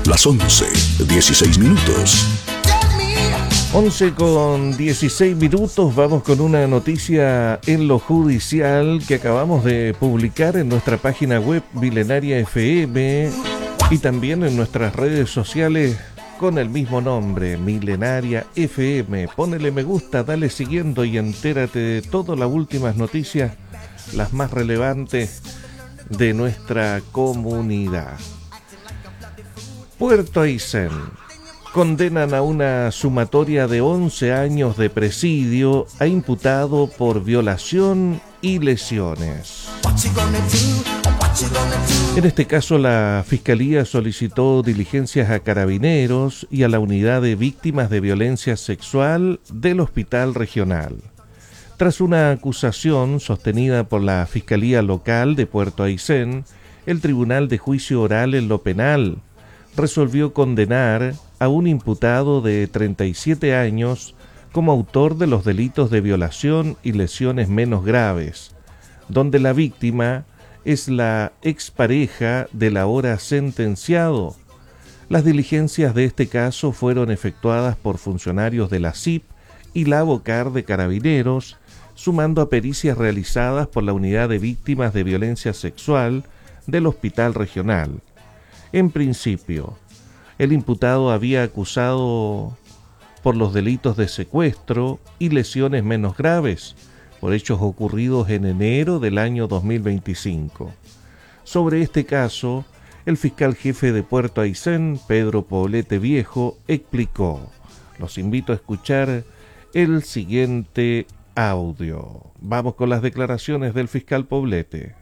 Las 11:16. 11:16, vamos con una noticia en lo judicial que acabamos de publicar en nuestra página web Milenaria FM y también en nuestras redes sociales con el mismo nombre, Milenaria FM. Ponele me gusta, dale siguiendo y entérate de todas las últimas noticias, las más relevantes de nuestra comunidad. Puerto Aysén. Condenan a una sumatoria de 11 años de presidio a imputado por violación y lesiones. En este caso, la Fiscalía solicitó diligencias a Carabineros y a la Unidad de Víctimas de Violencia Sexual del Hospital Regional. Tras una acusación sostenida por la Fiscalía Local de Puerto Aysén, el Tribunal de Juicio Oral en lo Penal resolvió condenar a un imputado de 37 años como autor de los delitos de violación y lesiones menos graves, donde la víctima es la expareja del ahora sentenciado. Las diligencias de este caso fueron efectuadas por funcionarios de la CIP y la Abocar de Carabineros, sumando a pericias realizadas por la Unidad de Víctimas de Violencia Sexual del Hospital Regional. En principio, el imputado había acusado por los delitos de secuestro y lesiones menos graves, por hechos ocurridos en enero del año 2025. Sobre este caso, el fiscal jefe de Puerto Aysén, Pedro Poblete Viejo, explicó. Los invito a escuchar el siguiente audio. Vamos con las declaraciones del fiscal Poblete.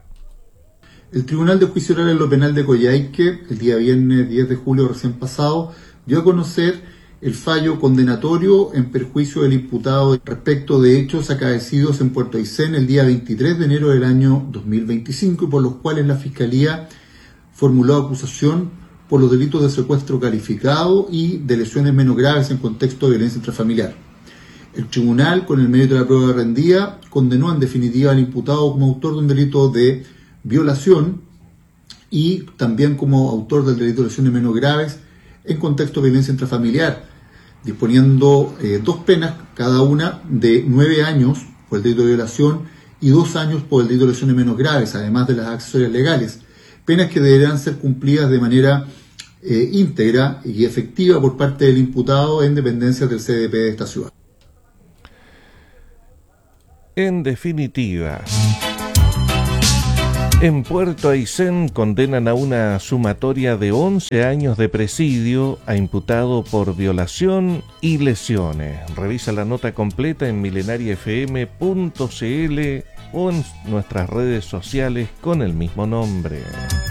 El Tribunal de Juicio Oral en lo Penal de Coyhaique, el día viernes 10 de julio recién pasado, dio a conocer el fallo condenatorio en perjuicio del imputado respecto de hechos acaecidos en Puerto Aysén el día 23 de enero del año 2025 y por los cuales la Fiscalía formuló acusación por los delitos de secuestro calificado y de lesiones menos graves en contexto de violencia intrafamiliar. El tribunal, con el mérito de la prueba rendida, condenó en definitiva al imputado como autor de un delito de violación y también como autor del delito de lesiones menos graves en contexto de violencia intrafamiliar, disponiendo dos penas, cada una de 9 años por el delito de violación y 2 años por el delito de lesiones menos graves, además de las accesorias legales, penas que deberán ser cumplidas de manera íntegra y efectiva por parte del imputado en dependencias del CDP de esta ciudad. En definitiva, en Puerto Aysén condenan a una sumatoria de 11 años de presidio a imputado por violación y lesiones. Revisa la nota completa en milenariafm.cl o en nuestras redes sociales con el mismo nombre.